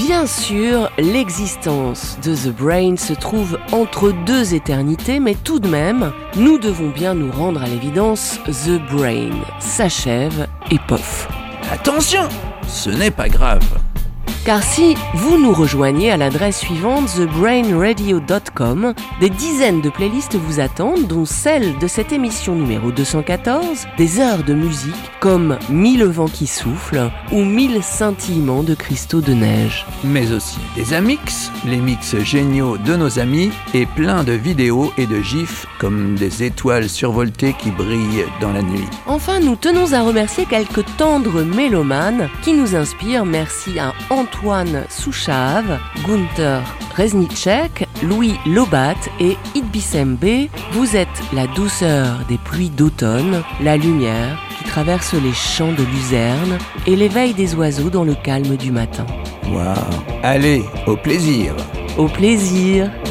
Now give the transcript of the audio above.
Bien sûr, l'existence de The Brain se trouve entre deux éternités, mais tout de même, nous devons bien nous rendre à l'évidence, The Brain s'achève et pof. Attention, ce n'est pas grave. Car si vous nous rejoignez à l'adresse suivante thebrainradio.com, des dizaines de playlists vous attendent, dont celle de cette émission numéro 214, des heures de musique comme 1000 vents qui soufflent ou 1000 scintillements de cristaux de neige. Mais aussi des amix, les mix géniaux de nos amis et plein de vidéos et de gifs comme des étoiles survoltées qui brillent dans la nuit. Enfin, nous tenons à remercier quelques tendres mélomanes qui nous inspirent. Merci à Antoine Souchave, Gunther Reznicek, Louis Lobat et Idbisembe. Vous êtes la douceur des pluies d'automne, la lumière qui traverse les champs de luzerne et l'éveil des oiseaux dans le calme du matin. Waouh! Allez, au plaisir! Au plaisir!